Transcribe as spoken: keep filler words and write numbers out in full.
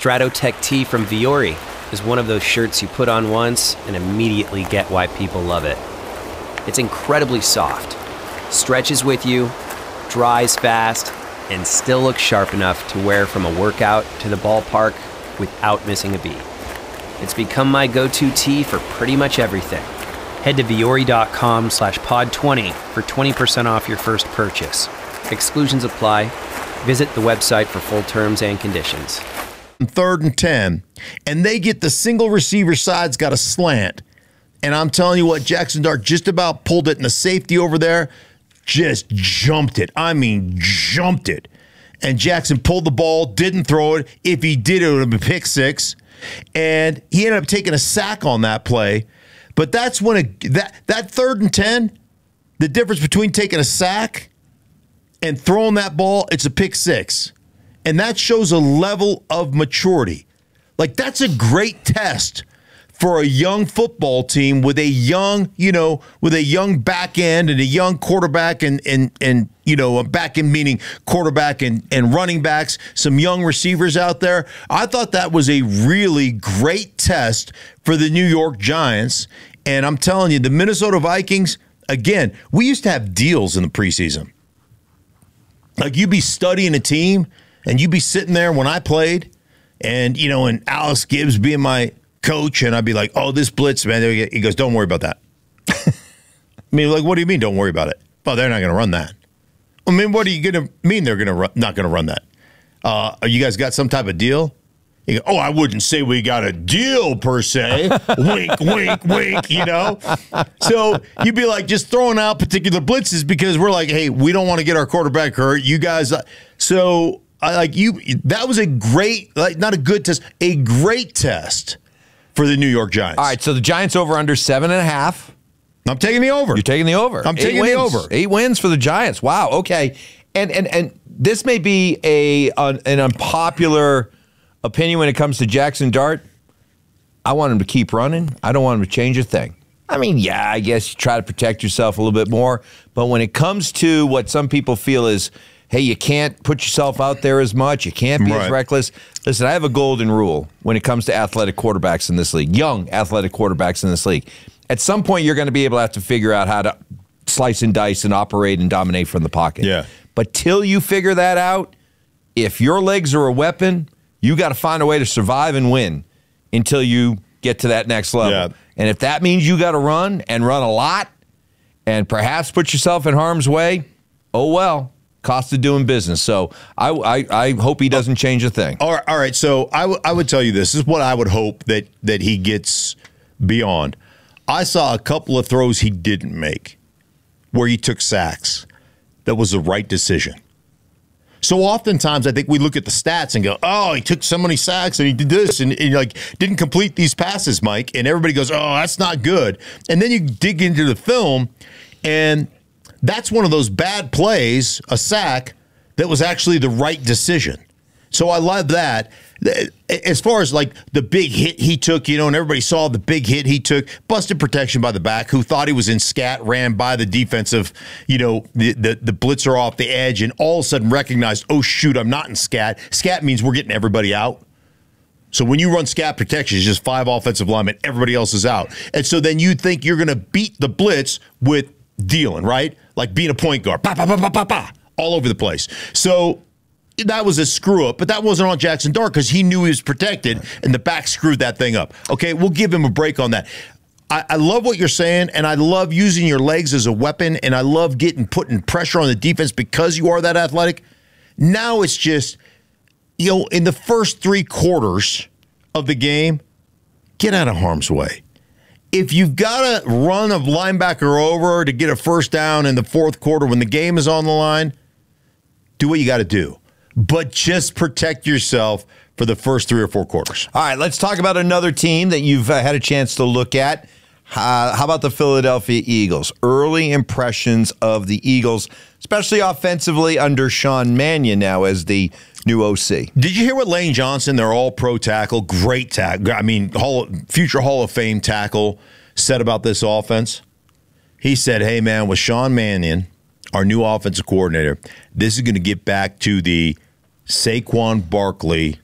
Stratotech T from Viore is one of those shirts you put on once and immediately get why people love it. It's incredibly soft, stretches with you, dries fast, and still looks sharp enough to wear from a workout to the ballpark without missing a beat. It's become my go-to tee for pretty much everything. Head to Viore.com slash pod 20 for twenty percent off your first purchase. Exclusions apply. Visit the website for full terms and conditions. Third and ten, and they get the single receiver side's got a slant. And I'm telling you what, Jackson Dart just about pulled it, and the safety over there just jumped it. I mean, jumped it. And Jackson pulled the ball, didn't throw it. If he did, it would have been pick six. And he ended up taking a sack on that play. But that's when a, that that third and ten, the difference between taking a sack and throwing that ball, it's a pick six. And that shows a level of maturity. Like, that's a great test for a young football team with a young, you know, with a young back end and a young quarterback and, and, and you know, a back end meaning quarterback and, and running backs, some young receivers out there. I thought that was a really great test for the New York Giants. And I'm telling you, the Minnesota Vikings, again, we used to have deals in the preseason. Like, you'd be studying a team, and you'd be sitting there when I played, and, you know, and Alex Gibbs being my coach, and I'd be like, oh, this blitz, man. He goes, don't worry about that. I mean, like, what do you mean don't worry about it? Well, they're not going to run that. I mean, what are you going to mean they're going to not going to run that? Uh, you guys got some type of deal? You go, oh, I wouldn't say we got a deal per se. Wink, wink, wink, you know? So you'd be like just throwing out particular blitzes because we're like, hey, we don't want to get our quarterback hurt. You guys, uh, so I like you. That was a great, like not a good test, a great test for the New York Giants. All right, so the Giants over under seven and a half. I'm taking the over. You're taking the over. I'm taking Eight the wins. over. Eight wins for the Giants. Wow. Okay, and and and this may be a an, an unpopular opinion when it comes to Jackson Dart. I want him to keep running. I don't want him to change a thing. I mean, yeah, I guess you try to protect yourself a little bit more, but when it comes to what some people feel is, hey, you can't put yourself out there as much. You can't be right. as reckless. Listen, I have a golden rule when it comes to athletic quarterbacks in this league, young athletic quarterbacks in this league. At some point, you're going to be able to have to figure out how to slice and dice and operate and dominate from the pocket. Yeah. But till you figure that out, if your legs are a weapon, you got to find a way to survive and win until you get to that next level. Yeah. And if that means you got to run and run a lot and perhaps put yourself in harm's way, oh, well. Cost of doing business. So I, I, I hope he doesn't change a thing. All right. All right. So I, w- I would tell you this. This is what I would hope that, that he gets beyond. I saw a couple of throws he didn't make where he took sacks. That was the right decision. So oftentimes I think we look at the stats and go, oh, he took so many sacks and he did this and, and like didn't complete these passes, Mike. And everybody goes, oh, that's not good. And then you dig into the film and that's one of those bad plays, a sack, that was actually the right decision. So I love that. As far as like the big hit he took, you know, and everybody saw the big hit he took, busted protection by the back, who thought he was in scat, ran by the defensive, you know, the, the, the blitzer off the edge, and all of a sudden recognized, oh, shoot, I'm not in scat. Scat means we're getting everybody out. So when you run scat protection, it's just five offensive linemen, everybody else is out. And so then you think you're going to beat the blitz with dealing, right? Like being a point guard, bah, bah, bah, bah, bah, bah, all over the place. So that was a screw up, but that wasn't on Jackson Dart because he knew he was protected and the back screwed that thing up. Okay, we'll give him a break on that. I, I love what you're saying, and I love using your legs as a weapon, and I love getting putting pressure on the defense because you are that athletic. Now it's just, you know, in the first three quarters of the game, get out of harm's way. If you've got to run a linebacker over to get a first down in the fourth quarter when the game is on the line, do what you got to do. But just protect yourself for the first three or four quarters. All right, let's talk about another team that you've uh, had a chance to look at. Uh, how about the Philadelphia Eagles? Early impressions of the Eagles, especially offensively under Sean Mannion now as the new O C. Did you hear what Lane Johnson, their all-pro tackle, great tackle, I mean, Hall, future Hall of Fame tackle, said about this offense? He said, hey, man, with Sean Mannion, our new offensive coordinator, this is going to get back to the Saquon Barkley